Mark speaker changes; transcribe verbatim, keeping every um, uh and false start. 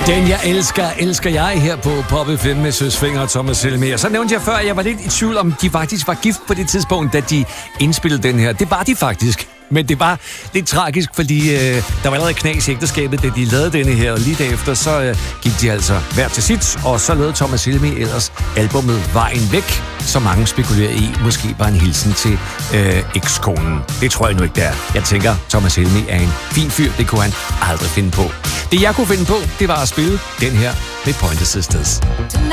Speaker 1: Den jeg elsker, elsker jeg her på Pop F M med Søs Fenger og Thomas Helmig. Og så nævnte jeg før, at jeg var lidt i tvivl om, de faktisk var gift på det tidspunkt, da de indspillede den her. Det var de faktisk. Men det var lidt tragisk, fordi øh, der var allerede knas i ægteskabet, da de lavede denne her. Og lige derefter, så øh, gik de altså hver til sit, og så lavede Thomas Helmig ellers albumet Vejen Væk, som mange spekulerer i, måske var en hilsen til øh, ekskonen. Det tror jeg nu ikke, det er. Jeg tænker, Thomas Helmig er en fin fyr, det kunne han aldrig finde på. Det jeg kunne finde på, det var at spille den her med Pointer Sisters.